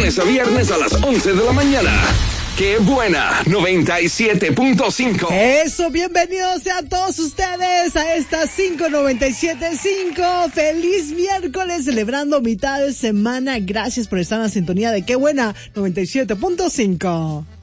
lunes a viernes a las 11 de la mañana. ¡Qué buena! 97.5. Eso, bienvenidos sean todos ustedes a esta 597.5. Feliz miércoles, celebrando mitad de semana. Gracias por estar en la sintonía de Qué buena 97.5.